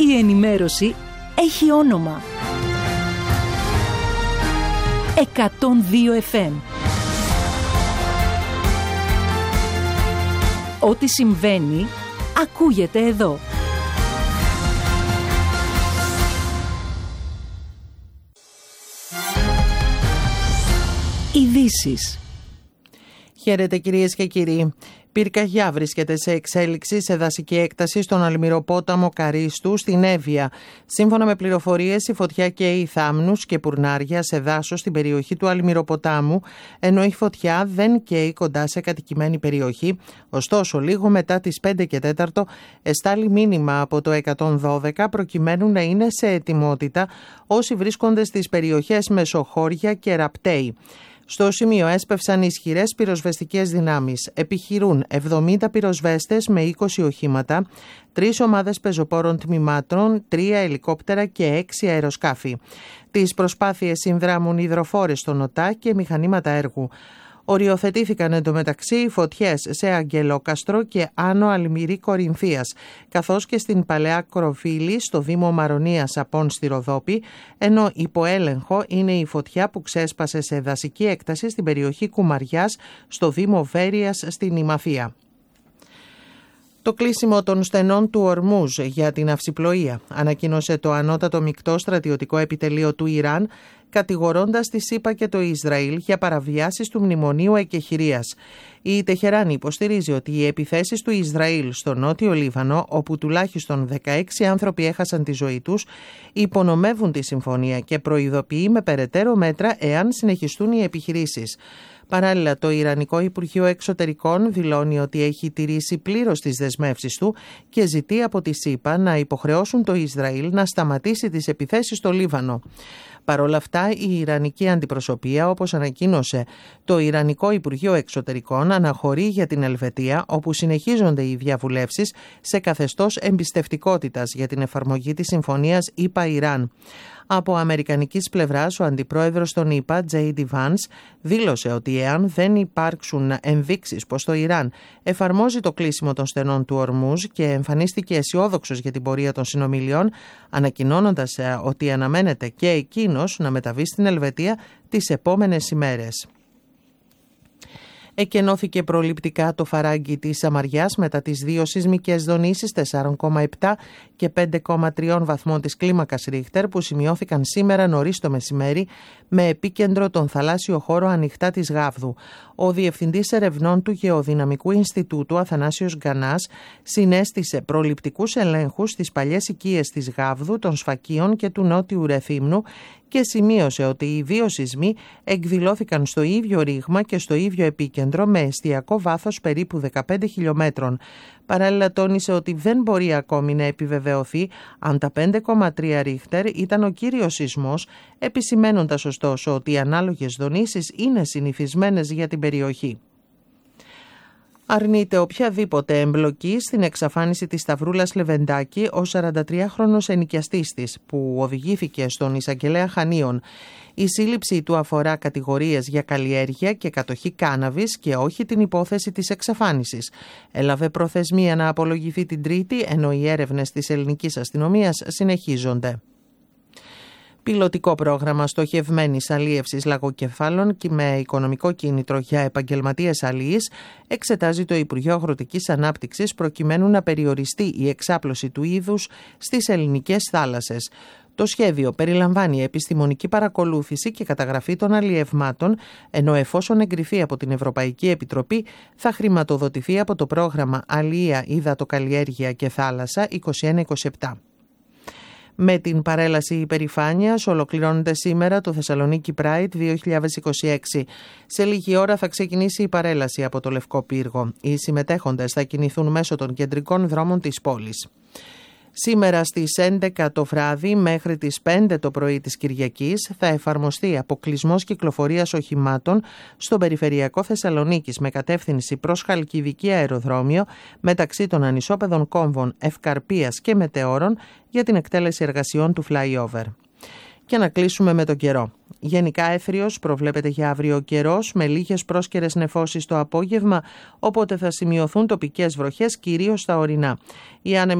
Η ενημέρωση έχει όνομα. 102 FM. Ό,τι συμβαίνει, ακούγεται εδώ. Ειδήσεις. Χαίρετε κυρίες και κύριοι. Πυρκαγιά βρίσκεται σε εξέλιξη σε δασική έκταση στον Αλμυροπόταμο Καρίστου στην Εύβοια. Σύμφωνα με πληροφορίες, η φωτιά καίει θάμνους και πουρνάρια σε δάσος στην περιοχή του Αλμυροποτάμου, ενώ η φωτιά δεν καίει κοντά σε κατοικημένη περιοχή. Ωστόσο, λίγο μετά τις 5 και 4 εστάλει μήνυμα από το 112 προκειμένου να είναι σε ετοιμότητα όσοι βρίσκονται στις περιοχές Μεσοχώρια και Ραπτέη. Στο σημείο έσπευσαν ισχυρές πυροσβεστικές δυνάμεις. Επιχειρούν 70 πυροσβέστες με 20 οχήματα, 3 ομάδες πεζοπόρων τμήματων, 3 ελικόπτερα και 6 αεροσκάφη. Τις προσπάθειες συνδράμουν υδροφόρες στον ΟΤΑ και μηχανήματα έργου. Οριοθετήθηκαν εντωμεταξύ οι φωτιές σε Αγγελόκαστρο και Άνω Αλμυρή Κορινθίας, καθώς και στην Παλαιά Κροφύλη στο Δήμο Μαρονίας Απών στη Ροδόπη, ενώ υπό έλεγχο είναι η φωτιά που ξέσπασε σε δασική έκταση στην περιοχή Κουμαριάς στο Δήμο Βέρειας στην Ημαθία. Το κλείσιμο των στενών του Ορμούζ για την αυσιπλοεία, ανακοίνωσε το ανώτατο μεικτό στρατιωτικό επιτελείο του Ιράν, κατηγορώντας τη ΣΥΠΑ και το Ισραήλ για παραβιάσεις του Μνημονίου Εκεχηρίας. Η Τεχεράνη υποστηρίζει ότι οι επιθέσεις του Ισραήλ στο νότιο Λίβανο, όπου τουλάχιστον 16 άνθρωποι έχασαν τη ζωή τους, υπονομεύουν τη συμφωνία και προειδοποιεί με περαιτέρω μέτρα εάν συνεχιστούν οι επιχειρήσεις. Παράλληλα, το Ιρανικό Υπουργείο Εξωτερικών δηλώνει ότι έχει τηρήσει πλήρως τις δεσμεύσεις του και ζητεί από τη ΣΥΠΑ να υποχρεώσουν το Ισραήλ να σταματήσει τις επιθέσεις στο Λίβανο. Παρ' όλα αυτά, η Ιρανική αντιπροσωπεία, όπως ανακοίνωσε το Ιρανικό Υπουργείο Εξωτερικών, αναχωρεί για την Ελβετία, όπου συνεχίζονται οι διαβουλεύσεις σε καθεστώς εμπιστευτικότητας για την εφαρμογή της συμφωνίας ΗΠΑ-Ιράν. Από αμερικανικής πλευράς, ο αντιπρόεδρος των ΗΠΑ, J.D. Vance, δήλωσε ότι εάν δεν υπάρξουν ενδείξεις πως το Ιράν εφαρμόζει το κλείσιμο των στενών του Ορμούζ και εμφανίστηκε αισιόδοξος για την πορεία των συνομιλιών, ανακοινώνοντας ότι αναμένεται και εκείνος να μεταβεί στην Ελβετία τις επόμενες ημέρες. Εκενώθηκε προληπτικά το φαράγγι της Σαμαριάς μετά τις 2 σεισμικές δονήσεις 4,7 και 5,3 βαθμών της κλίμακας Ρίχτερ που σημειώθηκαν σήμερα νωρίς το μεσημέρι με επίκεντρο τον θαλάσσιο χώρο ανοιχτά της Γάβδου. Ο Διευθυντής Ερευνών του Γεωδυναμικού Ινστιτούτου, Αθανάσιος Γκανάς, συνέστησε προληπτικούς ελέγχους στις παλιές οικίες της Γάβδου, των Σφακίων και του Νότιου Ρεθύμνου και σημείωσε ότι οι 2 σεισμοί εκδηλώθηκαν στο ίδιο ρήγμα και στο ίδιο επίκεντρο με εστιακό βάθος περίπου 15 χιλιόμετρων. Παράλληλα τόνισε ότι δεν μπορεί ακόμη να επιβεβαιωθεί αν τα 5,3 Ρίχτερ ήταν ο κύριος σεισμός, επισημαίνοντας ωστόσο ότι οι ανάλογες δονήσεις είναι συνηθισμένες για την περιοχή. Αρνείται οποιαδήποτε εμπλοκή στην εξαφάνιση της Σταυρούλας Λεβεντάκη, ο 43χρονος ενοικιαστής της, που οδηγήθηκε στον εισαγγελέα Χανίων. Η σύλληψη του αφορά κατηγορίες για καλλιέργεια και κατοχή κάναβης και όχι την υπόθεση της εξαφάνισης. Έλαβε προθεσμία να απολογηθεί την Τρίτη, ενώ οι έρευνες της ελληνικής αστυνομίας συνεχίζονται. Πιλωτικό πρόγραμμα στοχευμένης αλίευσης λαγοκεφάλων και με οικονομικό κίνητρο για επαγγελματίες αλίης εξετάζει το Υπουργείο Αγροτικής Ανάπτυξης προκειμένου να περιοριστεί η εξάπλωση του είδους στις ελληνικές θάλασσες. Το σχέδιο περιλαμβάνει επιστημονική παρακολούθηση και καταγραφή των αλλιευμάτων, ενώ εφόσον εγκριθεί από την Ευρωπαϊκή Επιτροπή θα χρηματοδοτηθεί από το πρόγραμμα Αλία, Υδατοκαλλιέργεια και Θάλασσα 21-27. Με την παρέλαση υπερηφάνειας ολοκληρώνεται σήμερα το Θεσσαλονίκη Pride 2026. Σε λίγη ώρα θα ξεκινήσει η παρέλαση από το Λευκό Πύργο. Οι συμμετέχοντες θα κινηθούν μέσω των κεντρικών δρόμων της πόλης. Σήμερα στις 11 το βράδυ μέχρι τις 5 το πρωί της Κυριακής θα εφαρμοστεί αποκλεισμός κυκλοφορίας οχημάτων στον περιφερειακό Θεσσαλονίκης με κατεύθυνση προς Χαλκιδική αεροδρόμιο μεταξύ των ανισόπεδων κόμβων Ευκαρπίας και Μετεώρων για την εκτέλεση εργασιών του flyover. Και να κλείσουμε με τον καιρό. Γενικά έθριος προβλέπεται για αύριο καιρός με λίγες πρόσκαιρες νεφώσεις το απόγευμα, οπότε θα σημειωθούν τοπικές βροχές κυρίως στα ορεινά. Οι άνεμοι